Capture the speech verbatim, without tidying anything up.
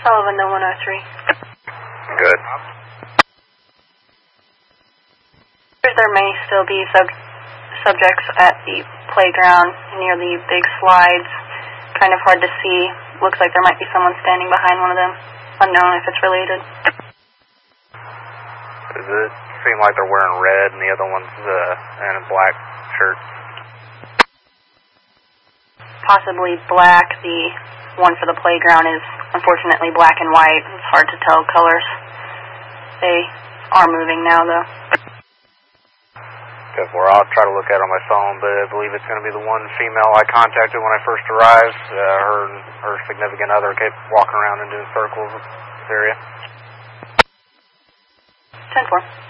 Sullivan to one oh three. Good. There may still be sub subjects at the playground near the big slides. Kind of hard to see. Looks like there might be someone standing behind one of them. Unknown if it's related. Does it seem like they're wearing red and the other one's uh, in a black shirt? Possibly black. The one for the playground is unfortunately black and white. It's hard to tell colors. They are moving now, though. Where I'll try to look at it on my phone, but I believe it's going to be the one female I contacted when I first arrived. Uh, her and her significant other kept walking around and doing circles in this area. ten four.